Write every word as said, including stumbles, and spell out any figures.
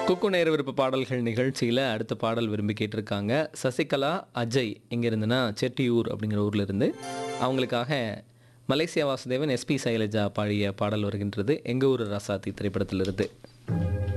குக்கு நேர விருப்ப பாடல்கள் நிகழ்ச்சியில் அடுத்த பாடல் விரும்பி கேட்டிருக்காங்க சசிகலா அஜய் எங்கேருந்துன்னா செட்டியூர் அப்படிங்கிற ஊரில் இருந்து. அவங்களுக்காக மலேசியா வாசுதேவன் எஸ்பி சைலஜா பாடிய பாடல் வருகின்றது எங்கள் ஊர் ரசாத்தி திரைப்படத்திலிருந்து.